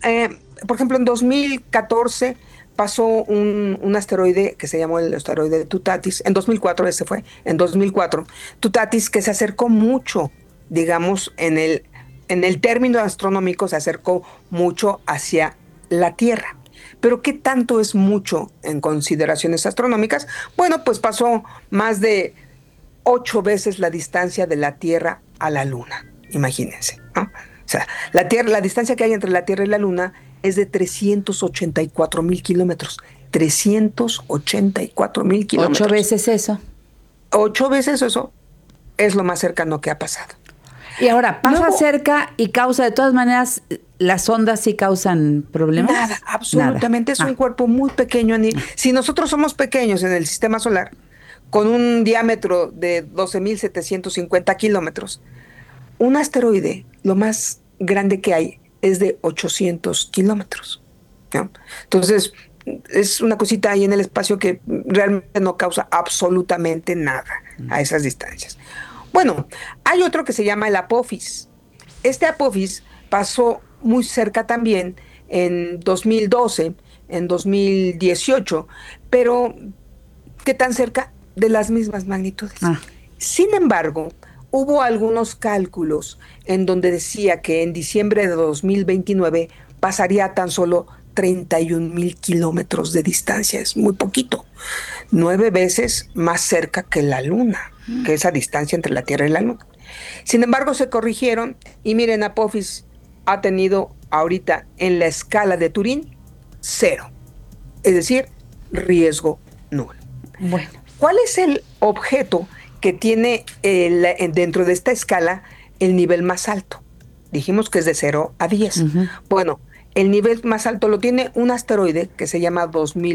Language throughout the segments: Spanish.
por ejemplo, en 2014 pasó un asteroide que se llamó el asteroide Tutatis. En 2004 ese fue, en 2004. Tutatis, que se acercó mucho, digamos, en el término astronómico se acercó mucho hacia la Tierra. Pero ¿qué tanto es mucho en consideraciones astronómicas? Bueno, pues pasó más de 8 veces la distancia de la Tierra a la Luna. Imagínense, ¿no? O sea, la distancia que hay entre la Tierra y la Luna es de 384,000 kilómetros. 8 384,000 kilómetros. veces eso. 8 veces eso es lo más cercano que ha pasado. Y ahora, pasa Luego, cerca y causa, de todas maneras, ¿las ondas sí causan problemas? nada, absolutamente. Es Nada. un cuerpo muy pequeño. Si nosotros somos pequeños en el sistema solar, con un diámetro de 12,750 kilómetros, un asteroide, lo más grande que hay, es de 800 kilómetros, ¿no? Entonces, es una cosita ahí en el espacio que realmente no causa absolutamente nada a esas distancias. Bueno, hay otro que se llama el Apophis. Este Apophis pasó muy cerca también en 2012, en 2018, pero ¿qué tan cerca? De las mismas magnitudes. Ah, Sin embargo, hubo algunos cálculos en donde decía que en diciembre de 2029 pasaría a tan solo 31,000 kilómetros de distancia. Es muy poquito. 9 veces más cerca que la Luna, que esa distancia entre la Tierra y la Luna. Sin embargo, se corrigieron y miren, Apophis ha tenido ahorita en la escala de Turín 0, es decir, riesgo nulo. bueno. ¿Cuál es el objeto que tiene dentro de esta escala el nivel más alto? Dijimos que es de 0 a 10. Ujú. Bueno, el nivel más alto lo tiene un asteroide que se llama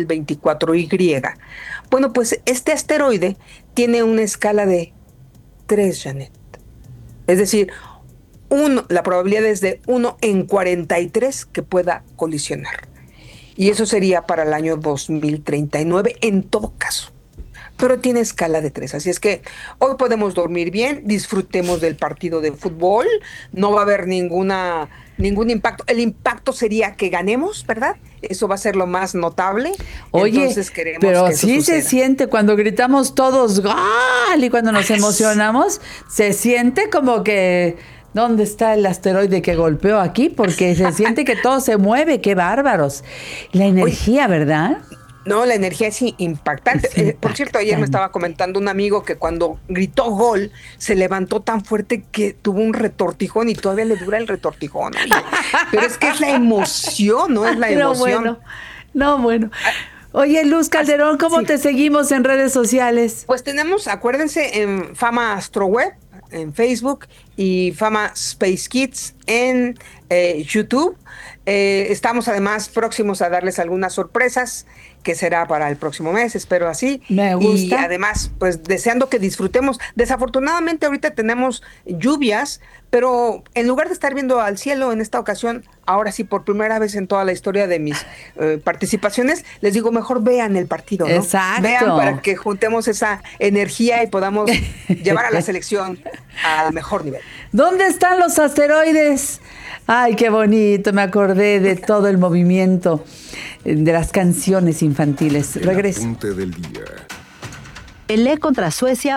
2024Y. Bueno, pues este asteroide tiene una escala de 3, Janet. Es decir, la probabilidad es de 1 en 43 que pueda colisionar. Y eso sería para el año 2039 en todo caso. Pero tiene escala de 3. Así es que hoy podemos dormir bien, disfrutemos del partido de fútbol, no va a haber ningún impacto. El impacto sería que ganemos, ¿verdad? Eso va a ser lo más notable. Oye, Entonces queremos pero que eso sí se suceda. siente cuando gritamos todos ¡gol! Y cuando nos emocionamos, se siente como que ¿dónde está el asteroide que golpeó aquí? Porque se siente que todo se mueve, qué bárbaros. La Oye, energía, ¿verdad? no, la energía es impactante. Es Por cierto, ayer me impactante. estaba comentando un amigo que cuando gritó gol, se levantó tan fuerte que tuvo un retortijón y todavía le dura el retortijón. Oye. Pero es que es la emoción, no es la No, emoción. bueno, no, bueno. Oye, Luz Calderón, ¿cómo Sí, te seguimos en redes sociales? pues tenemos, acuérdense, en Fama Astroweb, en Facebook, y Fama Space Kids en YouTube. Estamos además próximos a darles algunas sorpresas que será para el próximo mes, espero así. Me Y gusta. además, pues deseando que disfrutemos. Desafortunadamente ahorita tenemos lluvias, pero en lugar de estar viendo al cielo en esta ocasión, ahora sí, por primera vez en toda la historia de mis participaciones, les digo, mejor vean el partido, ¿no? Vean para Exacto. que juntemos esa energía y podamos llevar a la selección al mejor nivel. ¿Dónde están los asteroides? Ay, qué bonito, me acordé de todo el movimiento de las canciones infantiles. El Regreso. apunte del día. Pelé contra Suecia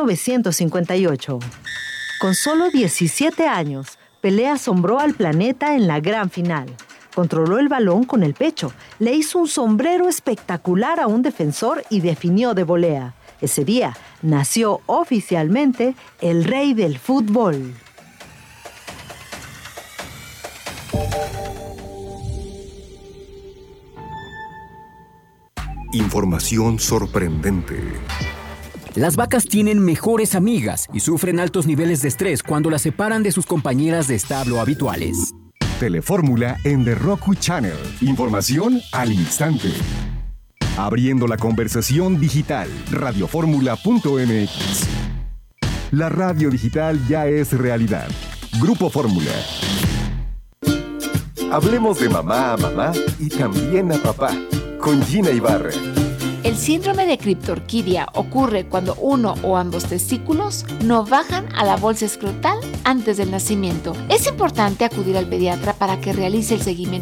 1958. Con solo 17 años, Pelé asombró al planeta en la gran final. Controló el balón con el pecho, le hizo un sombrero espectacular a un defensor y definió de volea. Ese día nació oficialmente el rey del fútbol. Información sorprendente. Las vacas tienen mejores amigas y sufren altos niveles de estrés cuando las separan de sus compañeras de establo habituales. Telefórmula en The Roku Channel. Información al instante. Abriendo la conversación digital. Radioformula.mx. La radio digital ya es realidad. Grupo Fórmula. Hablemos de mamá a mamá y también a papá. Con Gina Ibarra. El síndrome de criptorquidia ocurre cuando uno o ambos testículos no bajan a la bolsa escrotal antes del nacimiento. Es importante acudir al pediatra para que realice el seguimiento